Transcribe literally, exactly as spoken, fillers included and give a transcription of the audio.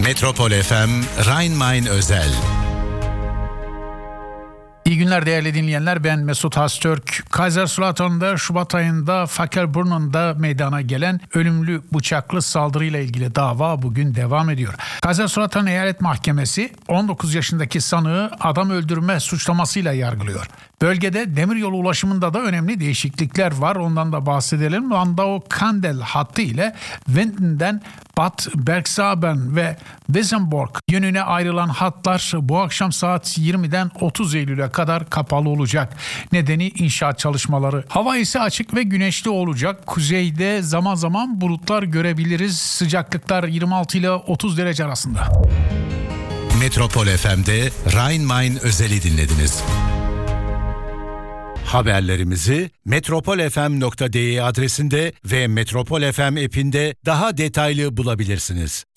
Metropol F M Rhein-Main özel. İyi günler değerli dinleyenler, ben Mesut Hastürk. Kaiserslautern'da Şubat ayında Fackelbrunnen'da meydana gelen ölümlü bıçaklı saldırıyla ilgili dava bugün devam ediyor. Kaiserslautern Eyalet Mahkemesi on dokuz yaşındaki sanığı adam öldürme suçlamasıyla yargılıyor. Bölgede demiryolu ulaşımında da önemli değişiklikler var, ondan da bahsedelim. Landau-Kandel hattı ile Winden'den Bad Bergsaben ve Wissembourg yönüne ayrılan hatlar bu akşam saat yirmiden otuz Eylül'e kadar kapalı olacak. Nedeni inşaat çalışmaları. Hava ise açık ve güneşli olacak. Kuzeyde zaman zaman bulutlar görebiliriz. Sıcaklıklar yirmi altı ile otuz derece arasında. Metropol F M'de Rhein-Main özeli dinlediniz. Haberlerimizi metropolfm nokta de adresinde ve Metropol F M app'inde daha detaylı bulabilirsiniz.